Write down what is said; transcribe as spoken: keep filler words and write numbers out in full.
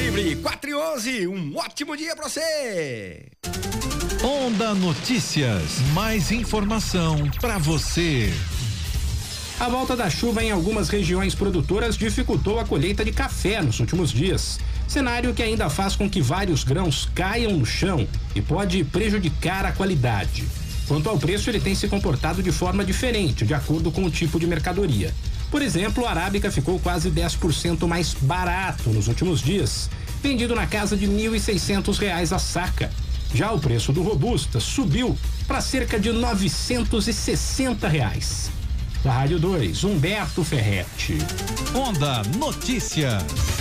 livre, quatro e onze, um ótimo dia pra você. Onda Notícias, mais informação pra você. A volta da chuva em algumas regiões produtoras dificultou a colheita de café nos últimos dias. Cenário que ainda faz com que vários grãos caiam no chão e pode prejudicar a qualidade. Quanto ao preço, ele tem se comportado de forma diferente, de acordo com o tipo de mercadoria. Por exemplo, o arábica ficou quase dez por cento mais barato nos últimos dias, vendido na casa de mil e seiscentos reais a saca. Já o preço do robusta subiu para cerca de novecentos e sessenta reais. Da Rádio dois, Humberto Ferretti. Onda Notícias.